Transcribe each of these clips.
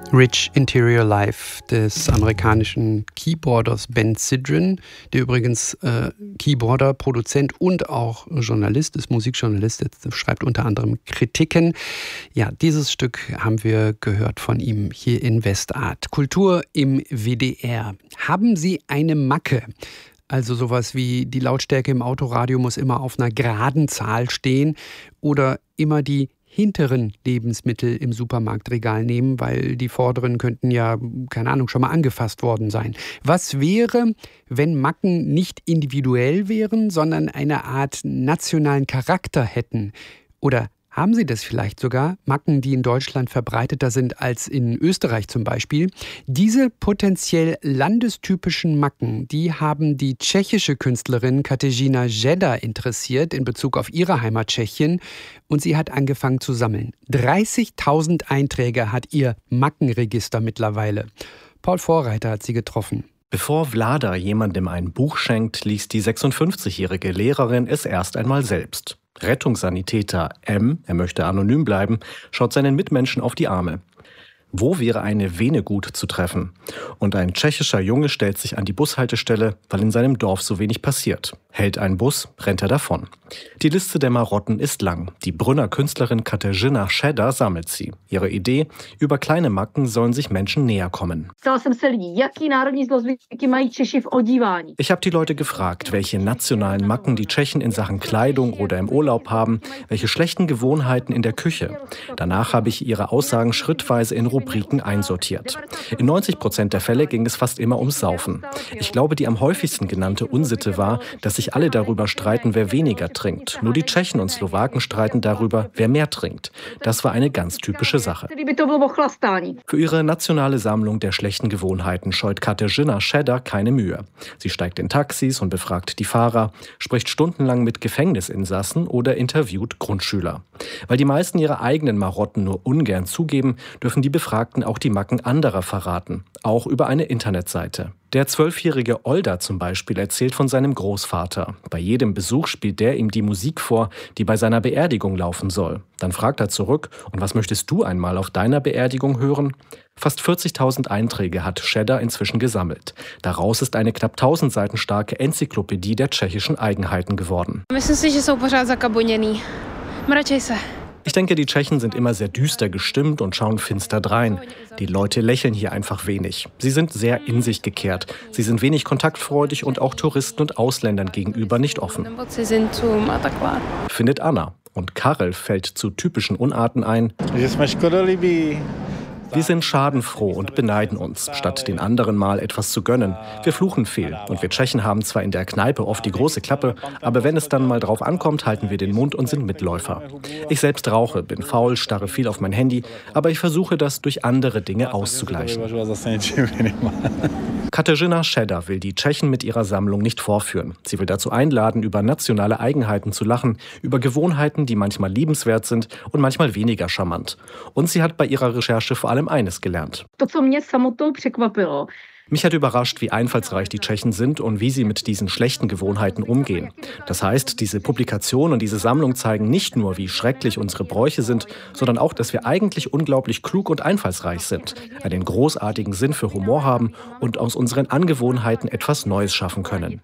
Rich Interior Life des amerikanischen Keyboarders Ben Sidran, der übrigens Keyboarder, Produzent und auch Journalist ist, Musikjournalist, schreibt unter anderem Kritiken. Ja, dieses Stück haben wir gehört von ihm hier in Westart. Kultur im WDR. Haben Sie eine Macke? Also sowas wie die Lautstärke im Autoradio muss immer auf einer geraden Zahl stehen oder immer die hinteren Lebensmittel im Supermarktregal nehmen, weil die vorderen könnten ja, keine Ahnung, schon mal angefasst worden sein. Was wäre, wenn Macken nicht individuell wären, sondern eine Art nationalen Charakter hätten? Oder haben sie das vielleicht sogar? Macken, die in Deutschland verbreiteter sind als in Österreich zum Beispiel. Diese potenziell landestypischen Macken, die haben die tschechische Künstlerin Kateřina Žeda interessiert in Bezug auf ihre Heimat Tschechien. Und sie hat angefangen zu sammeln. 30.000 Einträge hat ihr Mackenregister mittlerweile. Paul Vorreiter hat sie getroffen. Bevor Vlada jemandem ein Buch schenkt, liest die 56-jährige Lehrerin es erst einmal selbst. Rettungssanitäter M, er möchte anonym bleiben, schaut seinen Mitmenschen auf die Arme. Wo wäre eine Vene gut zu treffen? Und ein tschechischer Junge stellt sich an die Bushaltestelle, weil in seinem Dorf so wenig passiert. Hält ein Bus, rennt er davon. Die Liste der Marotten ist lang. Die Brünner Künstlerin Kateřina Žeda sammelt sie. Ihre Idee, über kleine Macken sollen sich Menschen näher kommen. Ich habe die Leute gefragt, welche nationalen Macken die Tschechen in Sachen Kleidung oder im Urlaub haben, welche schlechten Gewohnheiten in der Küche. Danach habe ich ihre Aussagen schrittweise in Rubriken einsortiert. In 90% der Fälle ging es fast immer ums Saufen. Ich glaube, die am häufigsten genannte Unsitte war, dass sich alle darüber streiten, wer weniger trinkt. Nur die Tschechen und Slowaken streiten darüber, wer mehr trinkt. Das war eine ganz typische Sache. Für ihre nationale Sammlung der schlechten Gewohnheiten scheut Kateřina Žeda keine Mühe. Sie steigt in Taxis und befragt die Fahrer, spricht stundenlang mit Gefängnisinsassen oder interviewt Grundschüler. Weil die meisten ihre eigenen Marotten nur ungern zugeben, dürfen die Befragten auch die Macken anderer verraten, auch über eine Internetseite. Der 12-jährige Olda zum Beispiel erzählt von seinem Großvater. Bei jedem Besuch spielt der ihm die Musik vor, die bei seiner Beerdigung laufen soll. Dann fragt er zurück, und was möchtest du einmal auf deiner Beerdigung hören? Fast 40.000 Einträge hat Žeda inzwischen gesammelt. Daraus ist eine knapp 1000 Seiten starke Enzyklopädie der tschechischen Eigenheiten geworden. Ich denke, die Tschechen sind immer sehr düster gestimmt und schauen finster drein. Die Leute lächeln hier einfach wenig. Sie sind sehr in sich gekehrt. Sie sind wenig kontaktfreudig und auch Touristen und Ausländern gegenüber nicht offen. Findet Anna. Und Karel fällt zu typischen Unarten ein. Wir sind schadenfroh und beneiden uns, statt den anderen mal etwas zu gönnen. Wir fluchen viel und wir Tschechen haben zwar in der Kneipe oft die große Klappe, aber wenn es dann mal drauf ankommt, halten wir den Mund und sind Mitläufer. Ich selbst rauche, bin faul, starre viel auf mein Handy, aber ich versuche das durch andere Dinge auszugleichen. Kateřina Žeda will die Tschechen mit ihrer Sammlung nicht vorführen. Sie will dazu einladen, über nationale Eigenheiten zu lachen, über Gewohnheiten, die manchmal liebenswert sind und manchmal weniger charmant. Und sie hat bei ihrer Recherche vor allem eines gelernt. Mich hat überrascht, wie einfallsreich die Tschechen sind und wie sie mit diesen schlechten Gewohnheiten umgehen. Das heißt, diese Publikation und diese Sammlung zeigen nicht nur, wie schrecklich unsere Bräuche sind, sondern auch, dass wir eigentlich unglaublich klug und einfallsreich sind, einen großartigen Sinn für Humor haben und aus unseren Angewohnheiten etwas Neues schaffen können.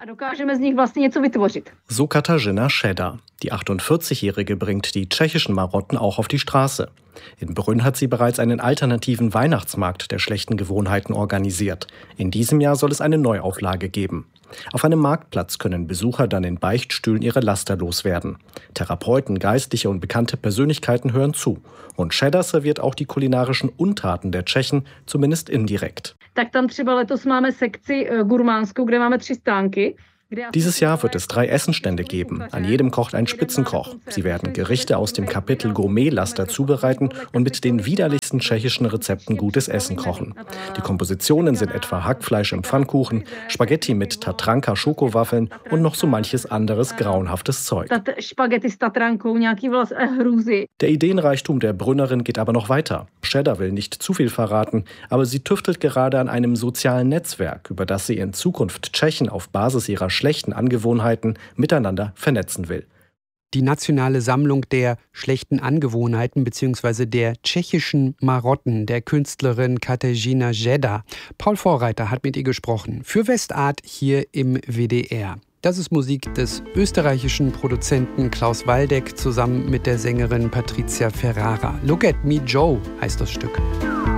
So Kateřina Žeda. Die 48-Jährige bringt die tschechischen Marotten auch auf die Straße. In Brünn hat sie bereits einen alternativen Weihnachtsmarkt der schlechten Gewohnheiten organisiert. In diesem Jahr soll es eine Neuauflage geben. Auf einem Marktplatz können Besucher dann in Beichtstühlen ihre Laster loswerden. Therapeuten, Geistliche und bekannte Persönlichkeiten hören zu. Und Žeda serviert auch die kulinarischen Untaten der Tschechen, zumindest indirekt. Dieses Jahr wird es 3 Essenstände geben. An jedem kocht ein Spitzenkoch. Sie werden Gerichte aus dem Kapitel Gourmetlaster zubereiten und mit den widerlichsten tschechischen Rezepten gutes Essen kochen. Die Kompositionen sind etwa Hackfleisch im Pfannkuchen, Spaghetti mit Tatranka Schokowaffeln und noch so manches anderes grauenhaftes Zeug. Der Ideenreichtum der Brünnerin geht aber noch weiter. Žeda will nicht zu viel verraten, aber sie tüftelt gerade an einem sozialen Netzwerk, über das sie in Zukunft Tschechen auf Basis ihrer schlechten Angewohnheiten miteinander vernetzen will. die nationale Sammlung der schlechten Angewohnheiten bzw. der tschechischen Marotten der Künstlerin Kateřina Žeda. Paul Vorreiter hat mit ihr gesprochen. Für Westart hier im WDR. Das ist Musik des österreichischen Produzenten Klaus Waldeck zusammen mit der Sängerin Patricia Ferrara. Look at Me Joe heißt das Stück.